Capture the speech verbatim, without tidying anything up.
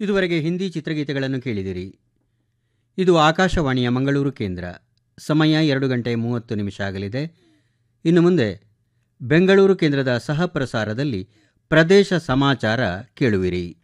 ಇದುವರೆಗೆ ಹಿಂದಿ ಚಿತ್ರಗೀತೆಗಳನ್ನು ಕೇಳಿದಿರಿ. ಇದು ಆಕಾಶವಾಣಿಯ ಮಂಗಳೂರು ಕೇಂದ್ರ. ಸಮಯ ಎರಡು ಗಂಟೆ ಮೂವತ್ತು ನಿಮಿಷ ಆಗಲಿದೆ. ಇನ್ನು ಮುಂದೆ ಬೆಂಗಳೂರು ಕೇಂದ್ರದ ಸಹ ಪ್ರಸಾರದಲ್ಲಿ ಪ್ರದೇಶ ಸಮಾಚಾರ ಕೇಳುವಿರಿ.